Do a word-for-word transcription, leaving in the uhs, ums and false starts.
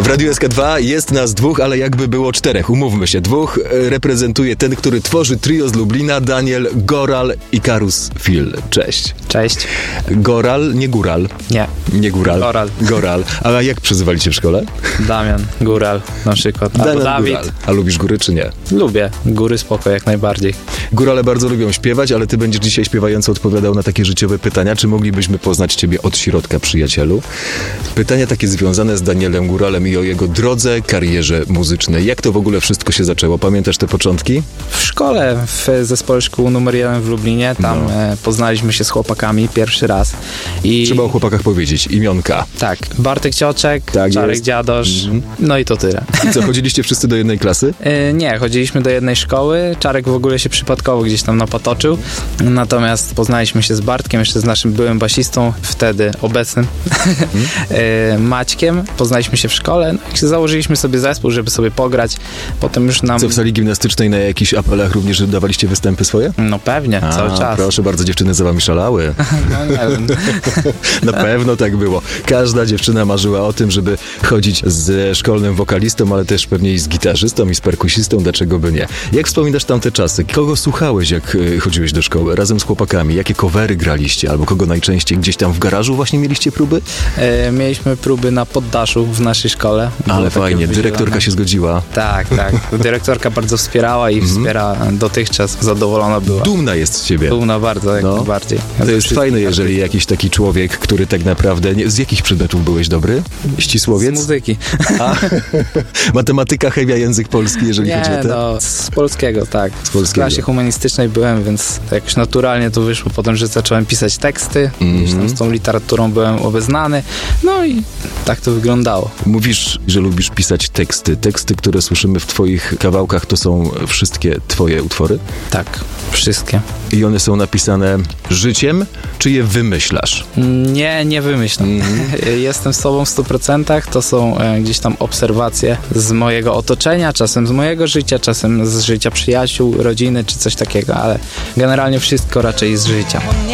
W Radiu S K dwa jest nas dwóch, ale jakby było czterech, umówmy się. Dwóch reprezentuje ten, który tworzy trio z Lublina, Daniel Goral i Karus Phil. Cześć. Cześć. Goral, nie Góral. Nie. Nie Góral. Goral. Goral. A jak przyzywaliście w szkole? Damian, Góral na przykład. Albo Damian Dawid. Góral. A lubisz góry czy nie? Lubię. Góry spoko, jak najbardziej. Górale bardzo lubią śpiewać, ale ty będziesz dzisiaj śpiewająco odpowiadał na takie życiowe pytania. Czy moglibyśmy poznać ciebie od środka, przyjacielu? Pytania takie związane z Danielem Góralem i o jego drodze, karierze muzycznej. Jak to w ogóle wszystko się zaczęło? Pamiętasz te początki? W szkole, w zespole szkół numer jeden w Lublinie, tam No. e, poznaliśmy się z chłopakami pierwszy raz. I Trzeba o chłopakach powiedzieć. Imionka. tak, Bartek Cioczek, Tak Czarek jest. Dziadosz, Mhm. no i to tyle. I co, chodziliście wszyscy do jednej klasy? E, nie, chodziliśmy do jednej szkoły, Czarek w ogóle się przypadkowo gdzieś tam napatoczył, natomiast poznaliśmy się z Bartkiem, jeszcze z naszym byłym basistą, wtedy obecnym, e, Maćkiem, poznaliśmy się w szkole, no i się założyliśmy sobie zespół, żeby sobie pograć, potem już nam... Co, w sali gimnastycznej na jakichś apelach również dawaliście występy swoje? No pewnie, A, cały czas. Proszę bardzo, dziewczyny za wami szalały. No nie wiem. Na pewno tak było. Każda dziewczyna marzyła o tym, żeby chodzić ze szkolnym wokalistą, ale też pewnie i z gitarzystą, i z perkusistą, dlaczego by nie. Jak wspominasz tamte czasy? Kogo słuchałeś, jak y, chodziłeś do szkoły? Razem z chłopakami? Jakie covery graliście? Albo kogo najczęściej? Gdzieś tam w garażu właśnie mieliście próby? E, mieliśmy próby na poddaszu w naszej szkole. Było Ale takie fajnie, wydzielone. dyrektorka się zgodziła. Tak, tak. Dyrektorka bardzo wspierała i wspiera dotychczas. Zadowolona była. Dumna jest z ciebie. Dumna bardzo, jak No. najbardziej. To jest fajne, jeżeli jakiś taki człowiek, który tak naprawdę... Nie, z jakich przedmiotów byłeś dobry? Z Ścisłowiec? muzyki. A, matematyka, chemia, język polski, jeżeli Nie, chodzi o te... no, z polskiego, tak. Z polskiego. W klasie humanistycznej byłem, więc jakoś naturalnie to wyszło potem, że zacząłem pisać teksty. Mhm. Gdzieś tam z tą literaturą byłem obeznany. No i tak to wyglądało. Mówisz, że lubisz pisać teksty. Teksty, które słyszymy w twoich kawałkach, to są wszystkie twoje utwory? Tak, wszystkie. I one są napisane życiem, czy je wymyślasz? Nie, nie wymyślam. Jestem z sobą w stu procentach. To są e, gdzieś tam obserwacje z mojego otoczenia, czasem z mojego życia, czasem z życia przyjaciół, rodziny czy coś takiego, ale generalnie wszystko raczej z życia.